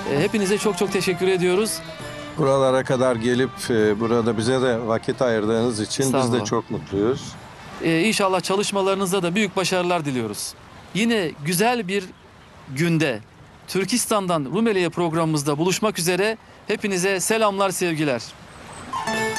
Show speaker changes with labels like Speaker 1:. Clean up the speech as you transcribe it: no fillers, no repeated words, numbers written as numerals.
Speaker 1: Hepinize çok çok teşekkür ediyoruz.
Speaker 2: Buralara kadar gelip burada bize de vakit ayırdığınız için biz de
Speaker 1: Estağfurullah.
Speaker 2: çok mutluyuz.
Speaker 1: İnşallah çalışmalarınızda da büyük başarılar diliyoruz. Yine güzel bir günde Türkistan'dan Rumeli'ye programımızda buluşmak üzere. Hepinize selamlar, sevgiler.